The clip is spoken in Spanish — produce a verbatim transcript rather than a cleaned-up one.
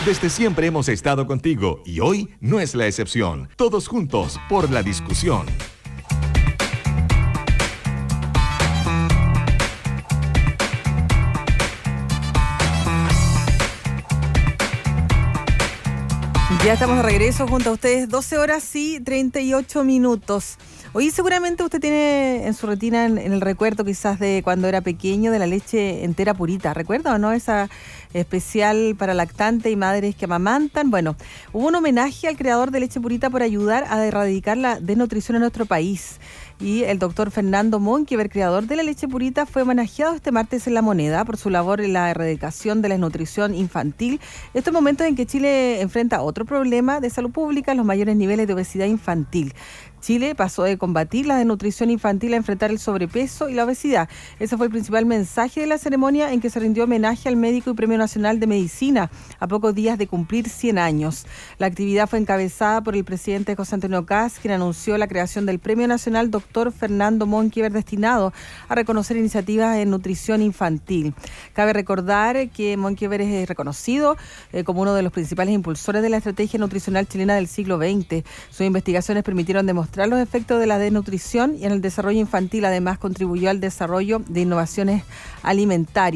Desde siempre hemos estado contigo y hoy no es la excepción. Todos juntos por la discusión. Ya estamos de regreso junto a ustedes, doce horas y treinta y ocho minutos. Hoy seguramente usted tiene en su rutina, en, en el recuerdo quizás de cuando era pequeño, de la leche entera purita. ¿Recuerda o no? Esa especial para lactantes y madres que amamantan. Bueno, hubo un homenaje al creador de leche purita por ayudar a erradicar la desnutrición en nuestro país. Y el doctor Fernando Monkever, creador de la leche purita, fue homenajeado este martes en La Moneda por su labor en la erradicación de la desnutrición infantil. Estos momentos en que Chile enfrenta otro problema de salud pública, los mayores niveles de obesidad infantil. Chile pasó de combatir la desnutrición infantil a enfrentar el sobrepeso y la obesidad. Ese fue el principal mensaje de la ceremonia en que se rindió homenaje al médico y Premio Nacional de Medicina a pocos días de cumplir cien años. La actividad fue encabezada por el presidente José Antonio Kast, quien anunció la creación del Premio Nacional doctor Fernando Monkever, destinado a reconocer iniciativas en nutrición infantil. Cabe recordar que Monkever es reconocido eh, como uno de los principales impulsores de la estrategia nutricional chilena del siglo veinte. Sus investigaciones permitieron demostrar los efectos de la desnutrición y en el desarrollo infantil. Además, contribuyó al desarrollo de innovaciones alimentarias.